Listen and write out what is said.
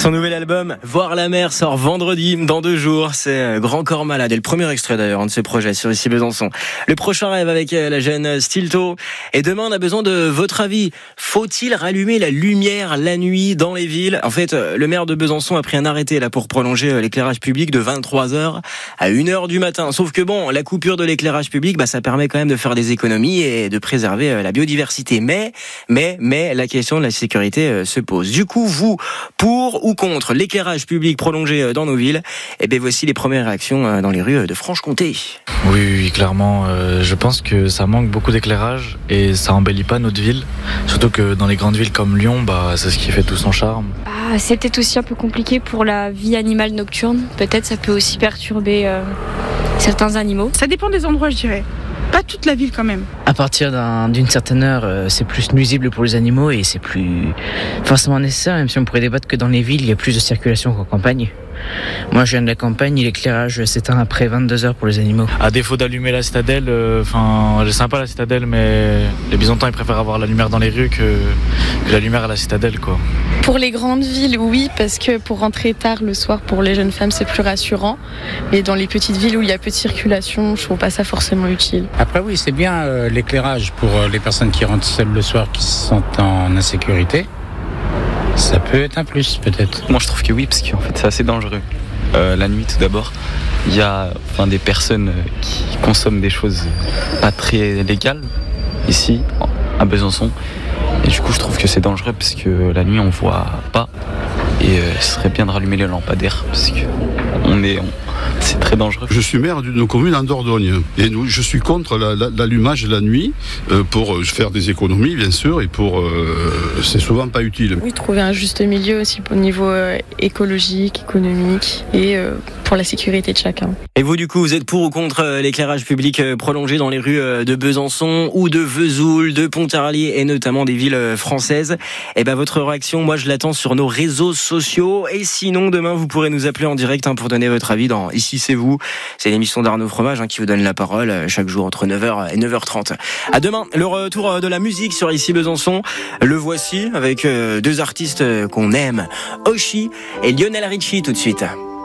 Son nouvel album Voir la mer sort vendredi dans 2 jours. C'est Grand Corps Malade et le premier extrait d'ailleurs de ses projets sur Ici Besançon. Le prochain rêve avec la jeune Stilto. Et demain on a besoin de votre avis. Faut-il rallumer la lumière la nuit dans les villes? En fait, le maire de Besançon a pris un arrêté là pour prolonger l'éclairage public de 23h à 1h du matin. Sauf que bon, la coupure de l'éclairage public, ça permet quand même de faire des économies et de préserver la biodiversité. Mais la question de la sécurité se pose. Du coup, vous, pour ou contre l'éclairage public prolongé dans nos villes? Eh bien, voici les premières réactions dans les rues de Franche-Comté. Oui, clairement. Je pense que ça manque beaucoup d'éclairage et ça embellit pas notre ville. Surtout que dans les grandes villes comme Lyon, c'est ce qui fait tout son charme. C'est peut-être aussi un peu compliqué pour la vie animale nocturne. Peut-être ça peut aussi perturber certains animaux. Ça dépend des endroits, je dirais. Pas toute la ville quand même. À partir d'une certaine heure, c'est plus nuisible pour les animaux et c'est plus forcément nécessaire, même si on pourrait débattre que dans les villes, il y a plus de circulation qu'en campagne. Moi, je viens de la campagne et l'éclairage s'éteint après 22h pour les animaux. À défaut d'allumer la citadelle, elle est sympa la citadelle, mais les Byzantins ils préfèrent avoir la lumière dans les rues que la lumière à la citadelle, quoi. Pour les grandes villes, oui, parce que pour rentrer tard le soir pour les jeunes femmes, c'est plus rassurant. Mais dans les petites villes où il y a peu de circulation, je trouve pas ça forcément utile. Après, oui, c'est bien l'éclairage pour les personnes qui rentrent seules le soir, qui se sentent en insécurité. Ça peut être un plus, peut-être. Moi, je trouve que oui, parce qu'en fait, c'est assez dangereux. La nuit, tout d'abord, il y a des personnes qui consomment des choses pas très légales, ici, à Besançon. Et du coup, je trouve que c'est dangereux, parce que la nuit, on voit pas. Et ce serait bien de rallumer les lampadaires, parce que c'est très dangereux. Je suis maire d'une commune en Dordogne et je suis contre l'allumage la nuit pour faire des économies bien sûr et c'est souvent pas utile. Oui, trouver un juste milieu aussi au niveau écologique, économique et pour la sécurité de chacun. Et vous du coup, vous êtes pour ou contre l'éclairage public prolongé dans les rues de Besançon ou de Vesoul, de Pontarlier et notamment des villes françaises? Et votre réaction, moi je l'attends sur nos réseaux sociaux et sinon demain vous pourrez nous appeler en direct pour donner votre avis dans Ici c'est vous. C'est l'émission d'Arnaud Fromage qui vous donne la parole chaque jour entre 9h et 9h30. À demain, le retour de la musique sur Ici Besançon. Le voici avec 2 artistes qu'on aime, Oshi et Lionel Richie tout de suite.